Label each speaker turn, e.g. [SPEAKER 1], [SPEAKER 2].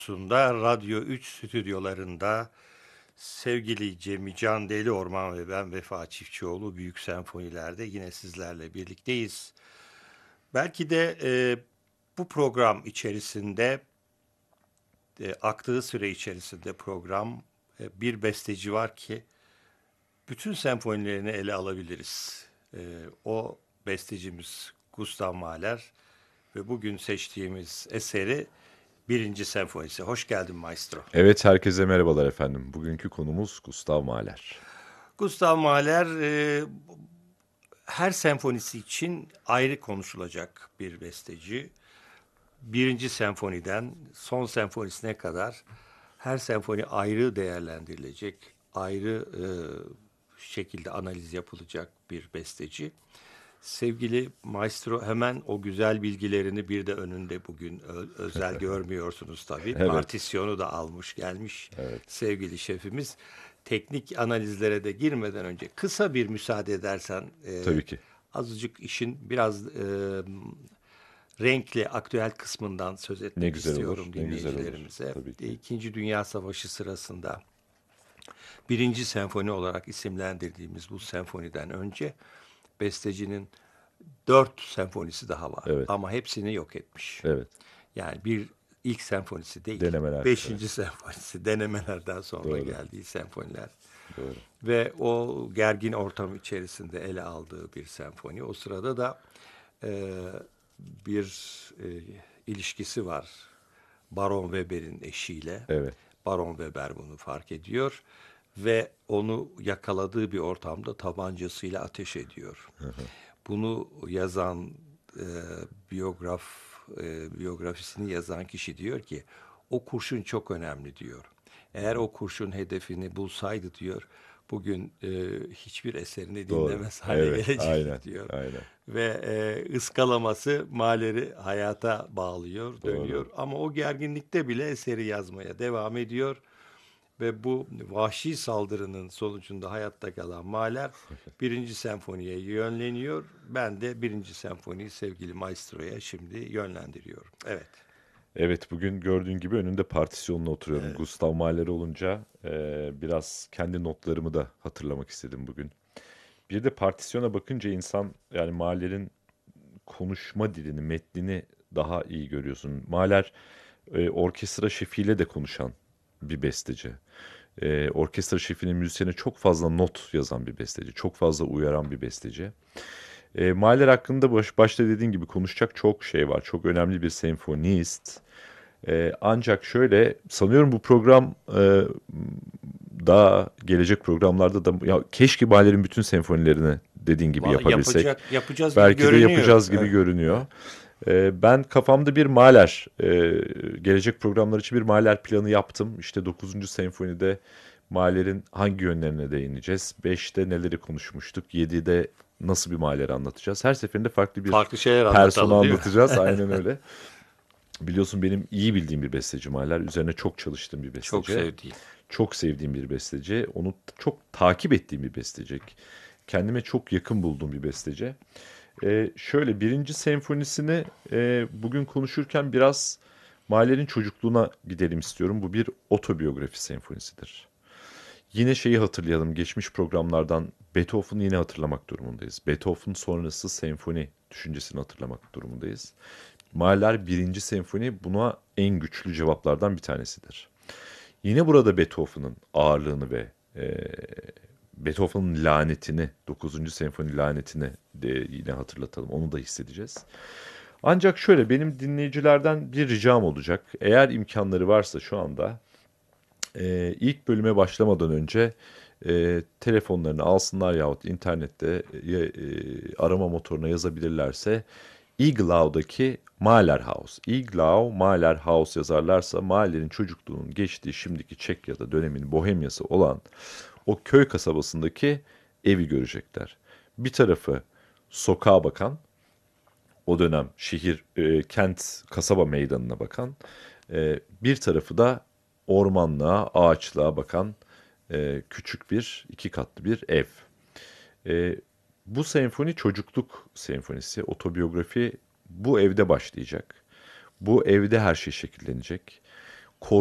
[SPEAKER 1] Sunda Radyo 3 stüdyolarında sevgili Cem Can Deliorman ve ben Vefa Çiftçioğlu Büyük Senfonilerde yine sizlerle birlikteyiz. Belki de bu program içerisinde aktığı süre içerisinde program bir besteci var ki bütün senfonilerini ele alabiliriz. O bestecimiz Gustav Mahler ve bugün seçtiğimiz eseri Birinci Senfonisi. Hoş geldin maestro.
[SPEAKER 2] Evet, herkese merhabalar efendim. Bugünkü konumuz Gustav Mahler.
[SPEAKER 1] Gustav Mahler her senfonisi için ayrı konuşulacak bir besteci. Birinci senfoniden son senfonisine kadar her senfoni ayrı değerlendirilecek, ayrı şekilde analiz yapılacak bir besteci. Sevgili maestro, hemen o güzel bilgilerini bir de önünde bugün özel görmüyorsunuz tabii.
[SPEAKER 2] Evet,
[SPEAKER 1] Partisyonu da almış gelmiş
[SPEAKER 2] evet.
[SPEAKER 1] sevgili şefimiz. Teknik analizlere de girmeden önce kısa bir müsaade edersen
[SPEAKER 2] Tabii ki.
[SPEAKER 1] azıcık işin biraz renkli aktüel kısmından söz
[SPEAKER 2] Ne
[SPEAKER 1] etmek
[SPEAKER 2] güzel olur,
[SPEAKER 1] istiyorum
[SPEAKER 2] ne güzel olur.
[SPEAKER 1] dinleyicilerimize.
[SPEAKER 2] Tabii ki.
[SPEAKER 1] İkinci Dünya Savaşı sırasında birinci senfoni olarak isimlendirdiğimiz bu senfoniden önce bestecinin 4 senfonisi daha var
[SPEAKER 2] Evet,
[SPEAKER 1] ama hepsini yok etmiş.
[SPEAKER 2] evet.
[SPEAKER 1] Yani bir ilk senfonisi değil,
[SPEAKER 2] Denemeler. Evet,
[SPEAKER 1] beşinci senfonisi denemelerden sonra
[SPEAKER 2] doğru,
[SPEAKER 1] geldiği senfoniler
[SPEAKER 2] doğru.
[SPEAKER 1] ve o gergin ortam içerisinde ele aldığı bir senfoni. O sırada da e, bir e, ilişkisi var Baron Weber'in eşiyle.
[SPEAKER 2] Evet,
[SPEAKER 1] Baron Weber bunu fark ediyor ve onu yakaladığı bir ortamda tabancasıyla ateş ediyor. Bunu yazan e, biyograf biyografisini yazan kişi diyor ki o kurşun çok önemli diyor. Eğer o kurşun hedefini bulsaydı diyor bugün hiçbir eserini
[SPEAKER 2] doğru.
[SPEAKER 1] dinlemez hale
[SPEAKER 2] Evet, aynen,
[SPEAKER 1] gelecekti diyor.
[SPEAKER 2] aynen.
[SPEAKER 1] Ve ıskalaması Mahler'i hayata bağlıyor,
[SPEAKER 2] Doğru.
[SPEAKER 1] dönüyor. Ama o gerginlikte bile eseri yazmaya devam ediyor. Ve bu vahşi saldırının sonucunda hayatta kalan Mahler birinci senfoniye yönleniyor. Ben de birinci senfoniyi sevgili maestroya şimdi yönlendiriyorum. Evet.
[SPEAKER 2] Evet, bugün gördüğün gibi önünde partisyonla oturuyorum.
[SPEAKER 1] Evet.
[SPEAKER 2] Gustav Mahler olunca biraz kendi notlarımı da hatırlamak istedim bugün. Bir de partisyona bakınca insan yani Mahler'in konuşma dilini, metnini daha iyi görüyorsun. Mahler orkestra şefiyle de konuşan bir besteci. Orkestra şefinin müzisyene çok fazla not yazan bir besteci. Çok fazla uyaran bir besteci. Mahler hakkında başta dediğin gibi konuşacak çok şey var. Çok önemli bir senfonist. Ancak şöyle sanıyorum bu program daha gelecek programlarda da ya keşke Mahler'in bütün senfonilerini dediğin gibi
[SPEAKER 1] Valla
[SPEAKER 2] yapabilsek.
[SPEAKER 1] yapacağız gibi
[SPEAKER 2] Belki de
[SPEAKER 1] görünüyor.
[SPEAKER 2] yapacağız gibi
[SPEAKER 1] Evet.
[SPEAKER 2] görünüyor.
[SPEAKER 1] Evet.
[SPEAKER 2] Ben kafamda bir Mahler, gelecek programlar için bir Mahler planı yaptım. İşte 9. senfonide Mahler'in hangi yönlerine değineceğiz? 5'te neleri konuşmuştuk? 7'de nasıl bir Mahler'i anlatacağız? Her seferinde farklı bir
[SPEAKER 1] Farklı şeyler
[SPEAKER 2] persona
[SPEAKER 1] anlatalım değil mi?
[SPEAKER 2] anlatacağız. Aynen öyle. Biliyorsun benim iyi bildiğim bir besteci Mahler. Üzerine çok çalıştığım bir
[SPEAKER 1] Çok
[SPEAKER 2] besteci.
[SPEAKER 1] sevdiğim.
[SPEAKER 2] Çok sevdiğim bir besteci. Onu çok takip ettiğim bir besteci. Kendime çok yakın bulduğum bir besteci. Şöyle birinci senfonisini bugün konuşurken biraz Mahler'in çocukluğuna gidelim istiyorum. Bu bir otobiyografi senfonisidir. Yine şeyi hatırlayalım. Geçmiş programlardan Beethoven'ı yine hatırlamak durumundayız. Beethoven sonrası senfoni düşüncesini hatırlamak durumundayız. Mahler birinci senfoni buna en güçlü cevaplardan bir tanesidir. Yine burada Beethoven'ın ağırlığını ve Beethoven'ın lanetini, 9. senfoni lanetini de yine hatırlatalım. Onu da hissedeceğiz. Ancak şöyle benim dinleyicilerden bir ricam olacak. Eğer imkanları varsa şu anda ilk bölüme başlamadan önce telefonlarını alsınlar yahut internette arama motoruna yazabilirlerse Iglau'daki Mahler House. Iglau Mahler House yazarlarsa Mahler'in çocukluğunun geçtiği şimdiki Çekya'da dönemin Bohemyası olan o köy kasabasındaki evi görecekler. Bir tarafı sokağa bakan, o dönem şehir, kent, kasaba meydanına bakan, bir tarafı da ormanlığa, ağaçlığa bakan küçük bir, 2 katlı bir ev. E, Bu senfoni çocukluk senfonisi, otobiyografi bu evde başlayacak. Bu evde her şey şekillenecek.